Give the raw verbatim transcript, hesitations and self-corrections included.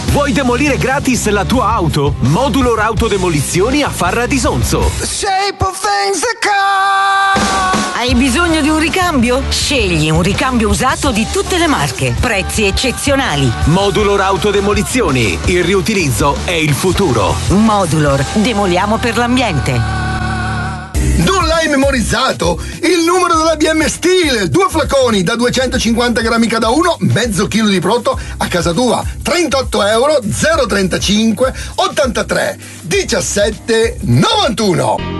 Vuoi demolire gratis la tua auto? Modulor Autodemolizioni a Farra di Sonzo. Shape of things to come. Hai bisogno di un ricambio? Scegli un ricambio usato di tutte le marche. Prezzi eccezionali. Modulor Autodemolizioni. Il riutilizzo è il futuro. Modulor. Demoliamo per l'ambiente. Non l'hai memorizzato? Il numero della B M Steel, due flaconi da duecentocinquanta grammi cada uno, mezzo chilo di prodotto a casa tua. trentotto euro, zero trentacinque, ottantatré, diciassette, novantuno.